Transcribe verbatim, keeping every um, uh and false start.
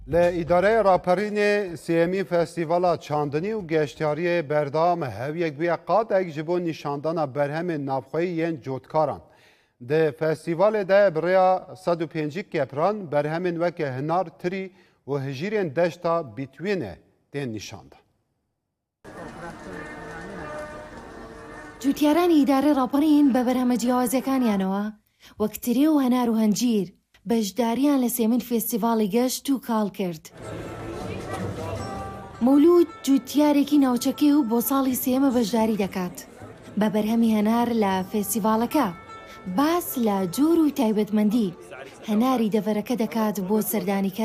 لإدارة راپرین سیمی فستیوالا چاندنی و گشتیاری بردام هویک بیا قاد اک جبون نشاندن برهم نافخوی ین جوتکاران. ده فستیوال ده بریا صد و پنجی کپران برهم وک هنار تری و هجیرین دشتا بیتوینه دین نشانده. جوتیارانی ئیدارە ڕاپەڕین بە بەرهەمە جیاوازەکانیانەوە وەک ترێ و هەنار و هەنجیر بەشداریان لە سێمین فێستیڤاڵی گەشت و کاڵ کرد. مەولود جوتیارێکی ناوچەکەی و بۆ ساڵی سێمە بەشداری دەکات بە بەرهەمی هەنار لە فێستیڤاڵەکە باس لە جۆر و تایبەتمەندی هەناری دەڤەرەکە دەکات بۆ سەردانیکە